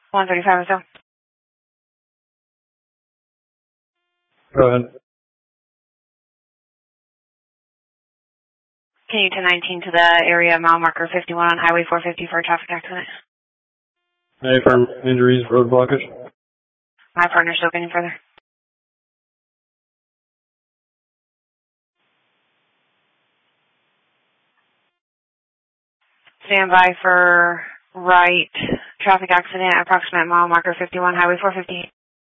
135 or so. Go ahead. Can you 1019 to the area mile marker 51 on Highway 450 for a traffic accident? Any firm injuries, road blockage? My partner's still getting further. Stand by for right traffic accident, approximate mile marker 51, Highway 450.